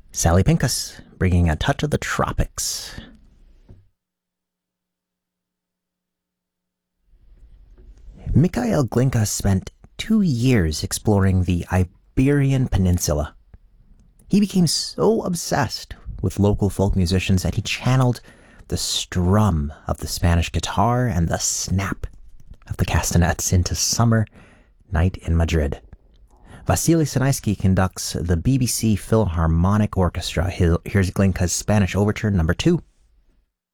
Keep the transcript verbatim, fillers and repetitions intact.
Sally Pincus, bringing a touch of the tropics. Mikhail Glinka spent two years exploring the Iberian Peninsula. He became so obsessed with local folk musicians that he channeled the strum of the Spanish guitar and the snap of the castanets into Summer Night in Madrid. Vasily Sinaisky conducts the B B C Philharmonic Orchestra. Here's Glinka's Spanish Overture number two.